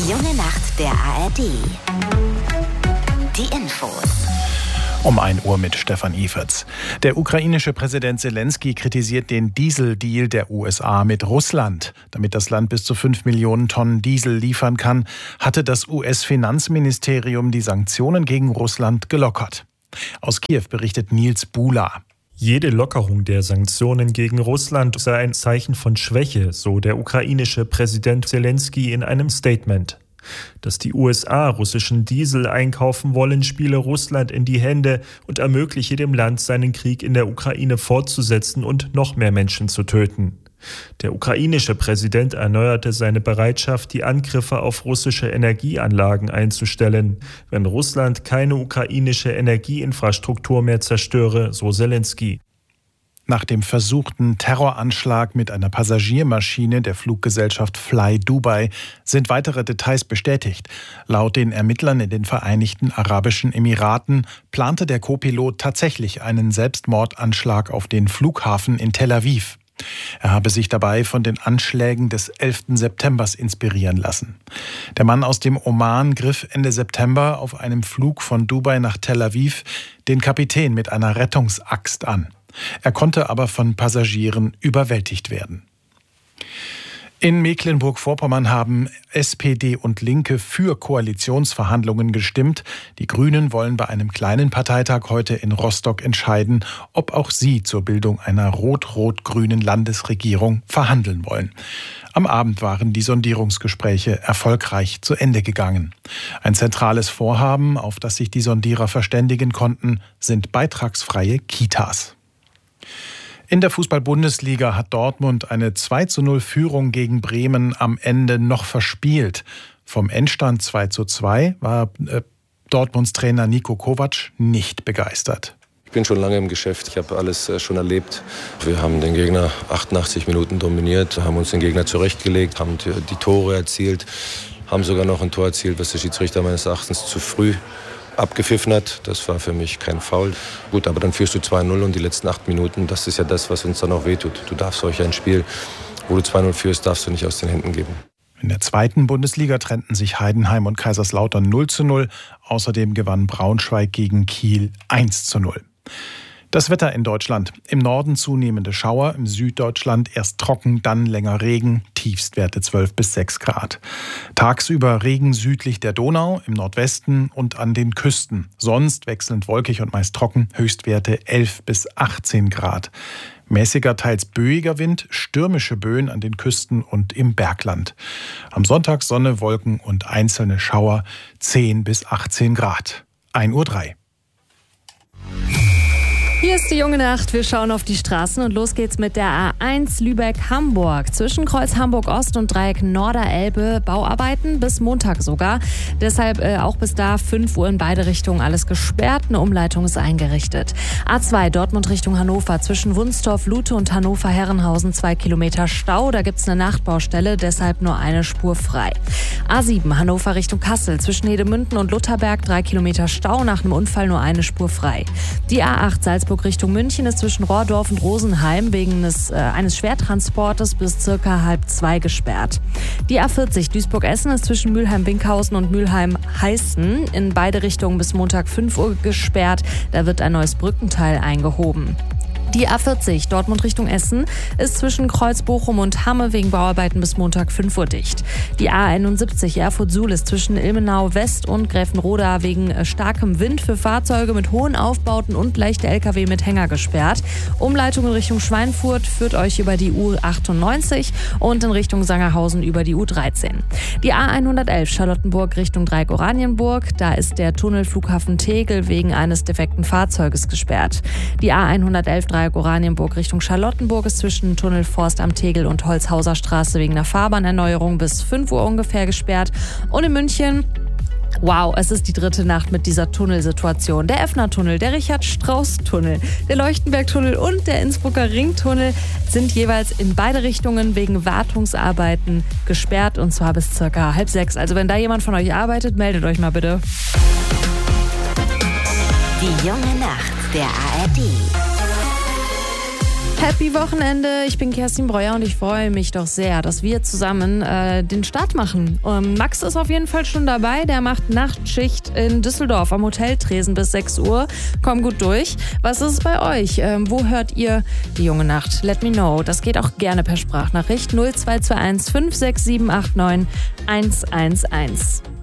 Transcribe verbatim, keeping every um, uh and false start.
Die junge Nacht der A R D. Die Infos. Um ein Uhr mit Stefan Eferts. Der ukrainische Präsident Zelensky kritisiert den Dieseldeal der U S A mit Russland. Damit das Land bis zu fünf Millionen Tonnen Diesel liefern kann, hatte das U S-Finanzministerium die Sanktionen gegen Russland gelockert. Aus Kiew berichtet Nils Bula. Jede Lockerung der Sanktionen gegen Russland sei ein Zeichen von Schwäche, so der ukrainische Präsident Zelensky in einem Statement. Dass die U S A russischen Diesel einkaufen wollen, spiele Russland in die Hände und ermögliche dem Land, seinen Krieg in der Ukraine fortzusetzen und noch mehr Menschen zu töten. Der ukrainische Präsident erneuerte seine Bereitschaft, die Angriffe auf russische Energieanlagen einzustellen, wenn Russland keine ukrainische Energieinfrastruktur mehr zerstöre, so Zelensky. Nach dem versuchten Terroranschlag mit einer Passagiermaschine der Fluggesellschaft Fly Dubai sind weitere Details bestätigt. Laut den Ermittlern in den Vereinigten Arabischen Emiraten plante der Co-Pilot tatsächlich einen Selbstmordanschlag auf den Flughafen in Tel Aviv. Er habe sich dabei von den Anschlägen des elften September inspirieren lassen. Der Mann aus dem Oman griff Ende September auf einem Flug von Dubai nach Tel Aviv den Kapitän mit einer Rettungsaxt an. Er konnte aber von Passagieren überwältigt werden. In Mecklenburg-Vorpommern haben S P D und Linke für Koalitionsverhandlungen gestimmt. Die Grünen wollen bei einem kleinen Parteitag heute in Rostock entscheiden, ob auch sie zur Bildung einer rot-rot-grünen Landesregierung verhandeln wollen. Am Abend waren die Sondierungsgespräche erfolgreich zu Ende gegangen. Ein zentrales Vorhaben, auf das sich die Sondierer verständigen konnten, sind beitragsfreie Kitas. In der Fußball-Bundesliga hat Dortmund eine zwei zu null Führung gegen Bremen am Ende noch verspielt. Vom Endstand zwei zu zwei war äh, Dortmunds Trainer Niko Kovac nicht begeistert. Ich bin schon lange im Geschäft, ich habe alles äh, schon erlebt. Wir haben den Gegner achtundachtzig Minuten dominiert, haben uns den Gegner zurechtgelegt, haben die, die Tore erzielt, haben sogar noch ein Tor erzielt, was der Schiedsrichter meines Erachtens zu früh abgepfiffen hat. Das war für mich kein Foul. Gut, aber dann führst du zwei null und die letzten acht Minuten, das ist ja das, was uns dann auch wehtut. Du darfst solch ein Spiel, wo du zwei null führst, darfst du nicht aus den Händen geben. In der zweiten Bundesliga trennten sich Heidenheim und Kaiserslautern null zu null. Außerdem gewann Braunschweig gegen Kiel eins zu null. Das Wetter in Deutschland. Im Norden zunehmende Schauer, im Süddeutschland erst trocken, dann länger Regen, Tiefstwerte zwölf bis sechs Grad. Tagsüber Regen südlich der Donau, im Nordwesten und an den Küsten. Sonst wechselnd wolkig und meist trocken, Höchstwerte elf bis achtzehn Grad. Mäßiger, teils böiger Wind, stürmische Böen an den Küsten und im Bergland. Am Sonntag Sonne, Wolken und einzelne Schauer, zehn bis achtzehn Grad. ein Uhr drei. Hier ist die junge Nacht. Wir schauen auf die Straßen und los geht's mit der A eins Lübeck-Hamburg. Zwischen Kreuz Hamburg-Ost und Dreieck Norderelbe Bauarbeiten bis Montag sogar. Deshalb äh, auch bis da fünf Uhr in beide Richtungen alles gesperrt. Eine Umleitung ist eingerichtet. A zwei Dortmund Richtung Hannover. Zwischen Wunstorf, Lute und Hannover-Herrenhausen zwei Kilometer Stau. Da gibt's eine Nachtbaustelle, deshalb nur eine Spur frei. A sieben Hannover Richtung Kassel. Zwischen Hedemünden und Lutherberg drei Kilometer Stau. Nach einem Unfall nur eine Spur frei. Die A acht Salzburg Richtung München ist zwischen Rohrdorf und Rosenheim wegen des, äh, eines Schwertransportes bis circa halb zwei gesperrt. Die A vierzig Duisburg-Essen ist zwischen Mülheim-Binkhausen und Mülheim-Heißen in beide Richtungen bis Montag fünf Uhr gesperrt. Da wird ein neues Brückenteil eingehoben. Die A vierzig Dortmund Richtung Essen ist zwischen Kreuz Bochum und Hamme wegen Bauarbeiten bis Montag fünf Uhr dicht. Die A einundsiebzig Erfurt-Suhl ist zwischen Ilmenau West und Gräfenroda wegen starkem Wind für Fahrzeuge mit hohen Aufbauten und leichte L K W mit Hänger gesperrt. Umleitung in Richtung Schweinfurt führt euch über die U achtundneunzig und in Richtung Sangerhausen über die U dreizehn. Die A hundertelf Charlottenburg Richtung Dreieck Oranienburg, da ist der Tunnel Flughafen Tegel wegen eines defekten Fahrzeuges gesperrt. Die A hundertelf Dreieck Oranienburg Richtung Charlottenburg ist zwischen Tunnel Forst am Tegel und Holzhauser Straße wegen einer Fahrbahnerneuerung bis fünf Uhr ungefähr gesperrt. Und in München, wow, es ist die dritte Nacht mit dieser Tunnelsituation. Der Effner-Tunnel, der Richard-Strauss-Tunnel, der Leuchtenberg-Tunnel und der Innsbrucker Ringtunnel sind jeweils in beide Richtungen wegen Wartungsarbeiten gesperrt und zwar bis circa halb sechs. Also wenn da jemand von euch arbeitet, meldet euch mal bitte. Die junge Nacht der A R D. Happy Wochenende, ich bin Kerstin Breuer und ich freue mich doch sehr, dass wir zusammen äh, den Start machen. Ähm, Max ist auf jeden Fall schon dabei, der macht Nachtschicht in Düsseldorf am Hoteltresen bis sechs Uhr. Komm gut durch. Was ist es bei euch? Ähm, wo hört ihr die junge Nacht? Let me know. Das geht auch gerne per Sprachnachricht null zwei zwei eins fünf sechs sieben acht neun eins eins eins.